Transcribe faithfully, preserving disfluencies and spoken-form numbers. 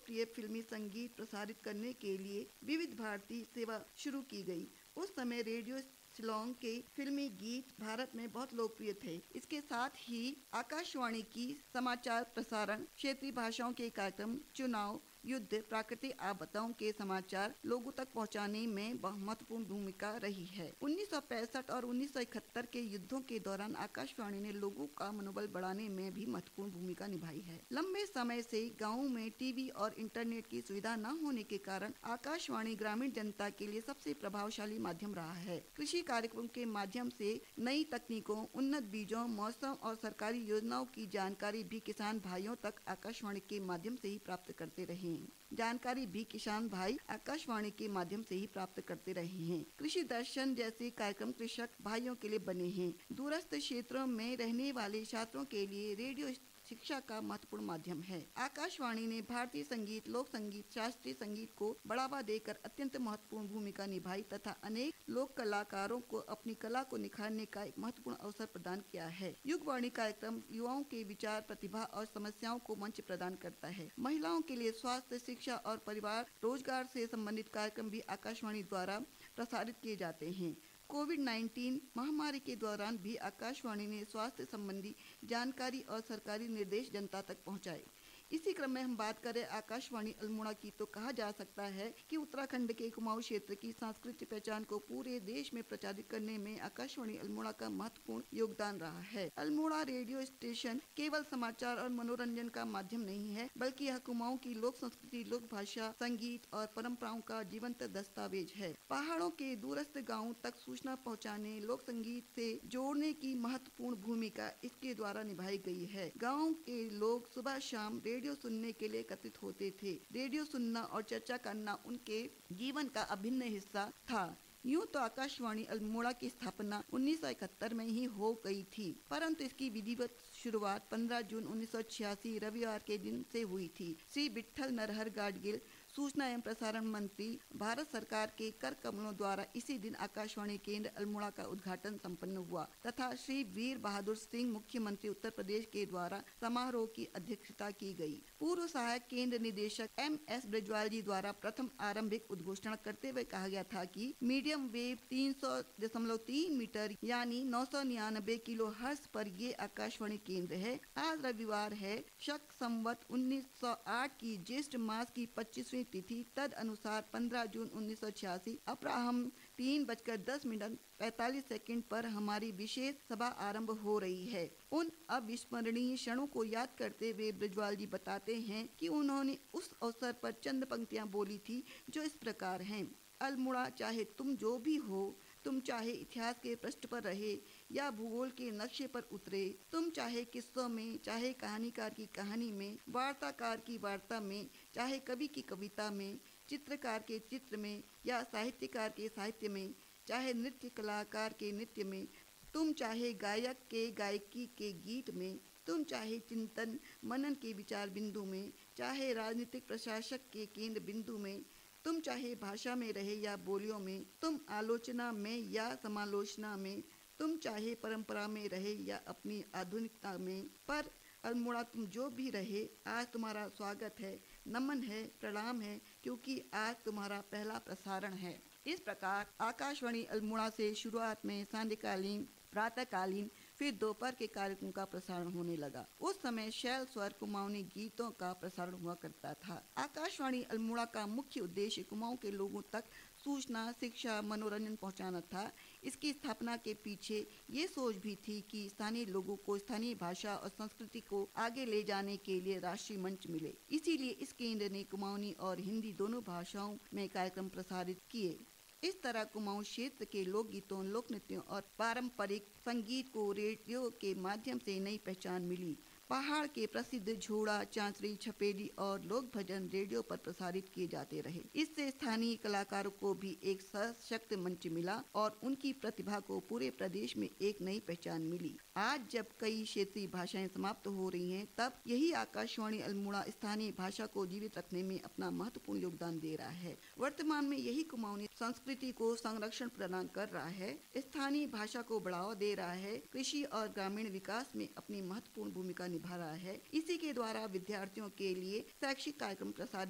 लोकप्रिय फिल्मी संगीत प्रसारित करने के लिए विविध भारती सेवा शुरू की गई। उस समय रेडियो शिलोंग के फिल्मी गीत भारत में बहुत लोकप्रिय थे। इसके साथ ही आकाशवाणी की समाचार प्रसारण, क्षेत्रीय भाषाओं के कार्यक्रम, चुनाव, युद्ध, प्राकृतिक आपदाओं के समाचार लोगों तक पहुंचाने में बहुत महत्वपूर्ण भूमिका रही है। उन्नीस सौ पैंसठ और उन्नीस सौ इकहत्तर के युद्धों के दौरान आकाशवाणी ने लोगों का मनोबल बढ़ाने में भी महत्वपूर्ण भूमिका निभाई है। लंबे समय से गाँव में टीवी और इंटरनेट की सुविधा न होने के कारण आकाशवाणी ग्रामीण जनता के लिए सबसे प्रभावशाली माध्यम रहा है। कृषि कार्यक्रम के माध्यम से नई तकनीकों, उन्नत बीजों, मौसम और सरकारी योजनाओं की जानकारी भी किसान भाइयों तक आकाशवाणी के माध्यम से ही प्राप्त करते रहे हैं। जानकारी भी किसान भाई आकाशवाणी के माध्यम से ही प्राप्त करते रहे हैं। कृषि दर्शन जैसे कार्यक्रम कृषक भाइयों के लिए बने हैं। दूरस्थ क्षेत्रों में रहने वाले छात्रों के लिए रेडियो शिक्षा का महत्वपूर्ण माध्यम है। आकाशवाणी ने भारतीय संगीत, लोक संगीत, शास्त्रीय संगीत को बढ़ावा देकर अत्यंत महत्वपूर्ण भूमिका निभाई तथा अनेक लोक कलाकारों को अपनी कला को निखारने का एक महत्वपूर्ण अवसर प्रदान किया है। युगवाणी कार्यक्रम युवाओं के विचार, प्रतिभा और समस्याओं को मंच प्रदान करता है। महिलाओं के लिए स्वास्थ्य, शिक्षा और परिवार रोजगार से संबंधित कार्यक्रम भी आकाशवाणी द्वारा प्रसारित किए जाते हैं। कोविड नाइन्टीन महामारी के दौरान भी आकाशवाणी ने स्वास्थ्य संबंधी जानकारी और सरकारी निर्देश जनता तक पहुंचाए। इसी क्रम में हम बात करें आकाशवाणी अल्मोड़ा की, तो कहा जा सकता है कि उत्तराखंड के कुमाऊं क्षेत्र की सांस्कृतिक पहचान को पूरे देश में प्रचारित करने में आकाशवाणी अल्मोड़ा का महत्वपूर्ण योगदान रहा है। अल्मोड़ा रेडियो स्टेशन केवल समाचार और मनोरंजन का माध्यम नहीं है, बल्कि यह कुमाऊं की लोक संस्कृति, लोक भाषा, संगीत और परंपराओं का जीवंत दस्तावेज है। पहाड़ों के दूरस्थ गाँव तक सूचना पहुँचाने, लोक संगीत से जोड़ने की महत्वपूर्ण भूमिका इसके द्वारा निभाई गई है। गाँव के लोग सुबह शाम रेडियो सुनने के लिए एकत्रित होते थे। रेडियो सुनना और चर्चा करना उनके जीवन का अभिन्न हिस्सा था। यूं तो आकाशवाणी अल्मोड़ा की स्थापना उन्नीस सौ इकहत्तर में ही हो गई थी, परंतु इसकी विधिवत शुरुआत पंद्रह जून उन्नीस सौ छियासी रविवार के दिन से हुई थी। श्री विट्ठल नरहर गाडगिल, सूचना एवं प्रसारण मंत्री, भारत सरकार के कर कमलों द्वारा इसी दिन आकाशवाणी केंद्र अल्मोड़ा का उद्घाटन संपन्न हुआ तथा श्री वीर बहादुर सिंह, मुख्यमंत्री उत्तर प्रदेश के द्वारा समारोह की अध्यक्षता की गई। पूर्व सहायक केंद्र निदेशक एम एस ब्रजवाल जी द्वारा प्रथम आरंभिक उद्घोषणा करते हुए कहा गया था कि मीडियम वेव तीन सौ दशमलव तीन मीटर यानी नौ सौ निन्यानबे किलो हर्ट्ज पर ये आकाशवाणी केंद्र है। आज रविवार है, शक संवत उन्नीस सौ आठ की ज्येष्ठ मास की पच्चीसवीं तिथि, तद अनुसार पंद्रह जून उन्नीस सौ छियासी अपराह्न तीन बजकर दस मिनट पैंतालीस सेकंड पर हमारी विशेष सभा आरंभ हो रही है। उन अविस्मरणीय क्षणों को याद करते हुए ब्रजवाल जी बताते हैं कि उन्होंने उस अवसर पर चंद पंक्तियां बोली थी जो इस प्रकार हैं। अल्मोड़ा चाहे तुम जो भी हो, तुम चाहे इतिहास के पृष्ठ पर रहे या भूगोल के नक्शे पर उतरे, तुम चाहे किस्सों में, चाहे कहानीकार की कहानी में, वार्ताकार की वार्ता में, चाहे कवि की कविता में, चित्रकार के चित्र में या साहित्यकार के साहित्य में, चाहे नृत्य कलाकार के नृत्य में, तुम चाहे गायक के गायकी के गीत में, तुम चाहे चिंतन मनन के विचार बिंदु में, चाहे राजनीतिक प्रशासक के केंद्र बिंदु में, तुम चाहे भाषा में रहे या बोलियों में, तुम आलोचना में या समालोचना में, तुम चाहे परंपरा में रहे या अपनी आधुनिकता में, पर अल्मोड़ा तुम जो भी रहे, आज तुम्हारा स्वागत है, नमन है, प्रणाम है, क्योंकि आज तुम्हारा पहला प्रसारण है। इस प्रकार आकाशवाणी अल्मोड़ा से शुरुआत में सांध्यकालीन, प्रातःकालीन, फिर दोपहर के कार्यक्रम का प्रसारण होने लगा। उस समय शैल स्वर कुमाऊनी गीतों का प्रसारण हुआ करता था। आकाशवाणी अल्मोड़ा का मुख्य उद्देश्य कुमाऊं के लोगों तक सूचना, शिक्षा, मनोरंजन पहुंचाना था। इसकी स्थापना के पीछे ये सोच भी थी कि स्थानीय लोगों को स्थानीय भाषा और संस्कृति को आगे ले जाने के लिए राष्ट्रीय मंच मिले। इसीलिए इस केंद्र ने कुमाऊनी और हिंदी दोनों भाषाओं में कार्यक्रम प्रसारित किए। इस तरह कुमाऊं क्षेत्र के लोक गीतों, लोक नृत्यों और पारंपरिक संगीत को रेडियो के माध्यम से नई पहचान मिली। पहाड़ के प्रसिद्ध झोड़ा, चांचरी, छपेली और लोक भजन रेडियो पर प्रसारित किए जाते रहे। इससे स्थानीय कलाकारों को भी एक सशक्त मंच मिला और उनकी प्रतिभा को पूरे प्रदेश में एक नई पहचान मिली। आज जब कई क्षेत्रीय भाषाएं समाप्त हो रही हैं, तब यही आकाशवाणी अल्मोड़ा स्थानीय भाषा को जीवित रखने में अपना महत्वपूर्ण योगदान दे रहा है। वर्तमान में यही कुमाऊनी संस्कृति को संरक्षण प्रदान कर रहा है, स्थानीय भाषा को बढ़ावा दे रहा है, कृषि और ग्रामीण विकास में अपनी महत्वपूर्ण भूमिका निभा रहा है। इसी के द्वारा विद्यार्थियों के लिए शैक्षिक कार्यक्रम प्रसारित